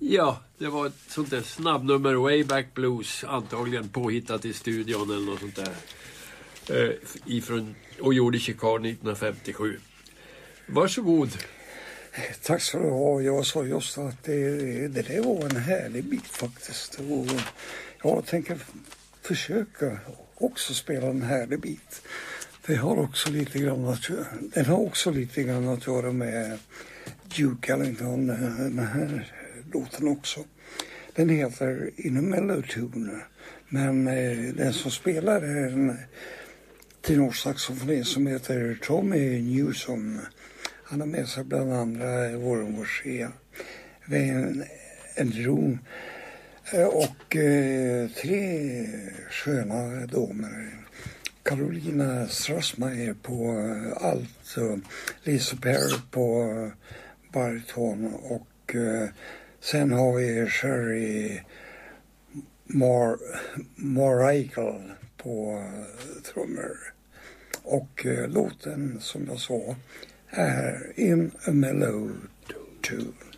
Ja, det var ett sånt där snabbnummer, Wayback Blues, antagligen påhittat i studion eller något sånt där. Och gjorde Chicago 1957. Varsågod. Tack så du ha. Jag sa just att det där var en härlig bit faktiskt. Och jag tänker försöka också spela en härlig bit. Den har också lite grann att göra med Duke Ellington, den här låten också. Den heter In a Mellow Tune, men den som spelar är en tenorsaxofonist som heter Tommy Newsom. Han har med sig bland andra Warren Worsea, en dron och 3 sköna damer. Carolina Strassmayer på allt, Lisa Perry på bariton och sen har vi Sherry Moraikel på trummor. Och låten som jag sa är In a Mellow Tune.